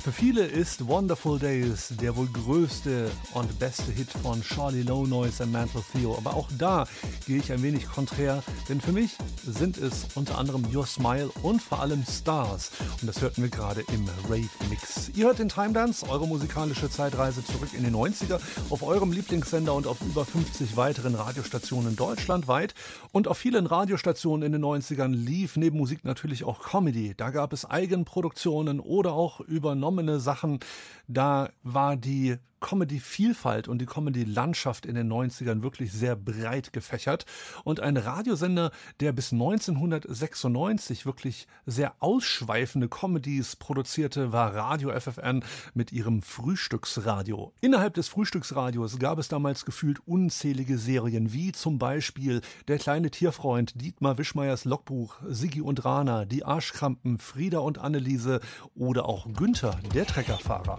Für viele ist Wonderful Days der wohl größte und beste Hit von Charlie Low Noise und Mantle Theo. Aber auch da gehe ich ein wenig konträr, denn für mich sind es unter anderem Your Smile und vor allem Stars. Und das hörten wir gerade im Rave-Mix. Ihr hört den Time Dance, eure musikalische Zeitreise zurück in die 90er, auf eurem Lieblingssender und auf über 50 weiteren Radiostationen deutschlandweit. Und auf vielen Radiostationen in den 90ern lief neben Musik natürlich auch Comedy. Da gab es Eigenproduktionen oder auch übernommene Sachen. Da war die Comedy-Vielfalt und die Comedy-Landschaft in den 90ern wirklich sehr breit gefächert. Und ein Radiosender, der bis 1996 wirklich sehr ausschweifende Comedies produzierte, war Radio FFN mit ihrem Frühstücksradio. Innerhalb des Frühstücksradios gab es damals gefühlt unzählige Serien, wie zum Beispiel Der kleine Tierfreund, Dietmar Wischmeiers Logbuch, Siggi und Rana, Die Arschkrampen, Frieda und Anneliese oder auch Günther, der Treckerfahrer.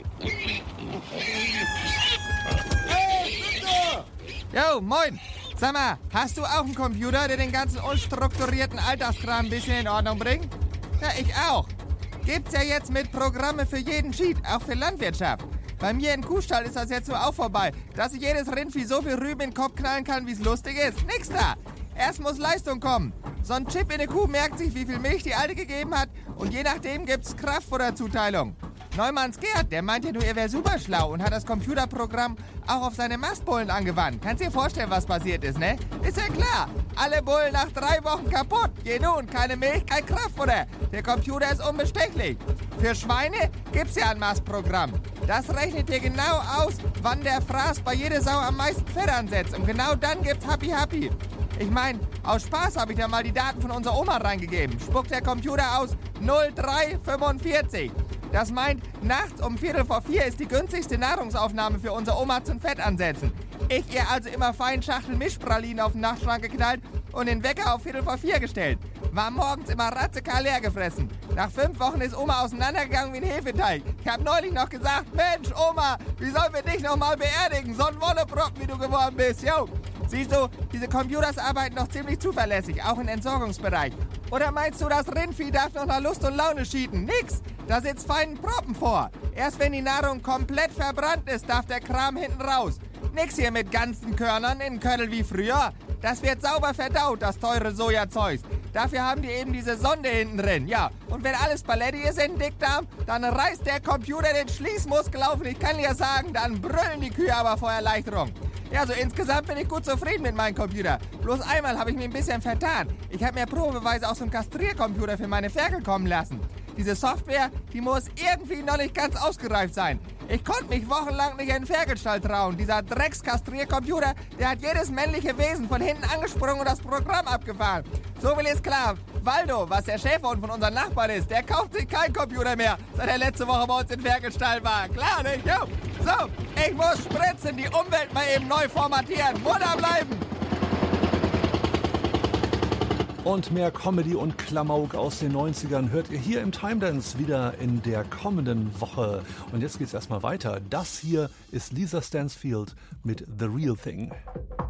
Jo, moin! Sag mal, hast du auch einen Computer, der den ganzen unstrukturierten Alltagskram ein bisschen in Ordnung bringt? Ja, ich auch. Gibt's ja jetzt mit Programme für jeden Cheat, auch für Landwirtschaft. Bei mir im Kuhstall ist das jetzt so auch vorbei, dass ich jedes Rindvieh so viel Rüben in den Kopf knallen kann, wie es lustig ist. Nix da! Erst muss Leistung kommen. So ein Chip in der Kuh merkt sich, wie viel Milch die Alte gegeben hat und je nachdem gibt's Kraftfutterzuteilung. Neumanns Gerd, der meinte nur, er wäre super schlau und hat das Computerprogramm auch auf seine Mastbullen angewandt. Kannst dir vorstellen, was passiert ist, ne? Ist ja klar. Alle Bullen nach 3 Wochen kaputt. Je nun, keine Milch, kein Kraftfutter. Der Computer ist unbestechlich. Für Schweine gibt's ja ein Mastprogramm. Das rechnet dir genau aus, wann der Fraß bei jeder Sau am meisten Fett ansetzt. Und genau dann gibt's Happy. Ich meine, aus Spaß habe ich da mal die Daten von unserer Oma reingegeben. Spuckt der Computer aus 0345. Das meint, nachts um 3:45 ist die günstigste Nahrungsaufnahme für unsere Oma zum Fett ansetzen. Ich ihr also immer fein Schachtel Mischpralinen auf den Nachtschrank geknallt und den Wecker auf 3:45 gestellt. War morgens immer radikal leer gefressen. Nach 5 Wochen ist Oma auseinandergegangen wie ein Hefeteig. Ich habe neulich noch gesagt, Mensch Oma, wie sollen wir dich noch mal beerdigen? So ein Wonneproppen, wie du geworden bist, jo. Siehst du, diese Computers arbeiten noch ziemlich zuverlässig, auch im Entsorgungsbereich. Oder meinst du, das Rindvieh darf noch nach Lust und Laune cheaten? Nix! Da sitzt feinen Proppen vor. Erst wenn die Nahrung komplett verbrannt ist, darf der Kram hinten raus. Nix hier mit ganzen Körnern in Köttel wie früher. Das wird sauber verdaut, das teure Sojazeugs. Dafür haben die eben diese Sonde hinten drin. Ja, und wenn alles Paletti ist in den Dickdarm, dann reißt der Computer den Schließmuskel auf und ich kann dir sagen, dann brüllen die Kühe aber vor Erleichterung. Ja, so insgesamt bin ich gut zufrieden mit meinem Computer. Bloß einmal habe ich mich ein bisschen vertan. Ich habe mir probeweise auch so einen Kastriercomputer für meine Ferkel kommen lassen. Diese Software, die muss irgendwie noch nicht ganz ausgereift sein. Ich konnte mich wochenlang nicht in den Ferkelstall trauen. Dieser Dreckskastriercomputer, der hat jedes männliche Wesen von hinten angesprungen und das Programm abgefahren. So viel ist klar. Waldo, was der Schäferhund von unseren Nachbarn ist, der kauft sich keinen Computer mehr, seit er letzte Woche bei uns im Ferkelstall war. Klar, nicht? Jo. So, ich muss spritzen, die Umwelt mal eben neu formatieren. Mutter bleiben! Und mehr Comedy und Klamauk aus den 90ern hört ihr hier im Time Dance wieder in der kommenden Woche. Und jetzt geht's erstmal weiter. Das hier ist Lisa Stansfield mit The Real Thing.